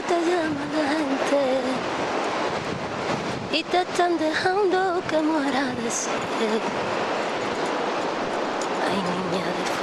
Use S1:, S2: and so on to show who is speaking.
S1: te llama la gente y te están dejando que muera de sed. Ay, niña de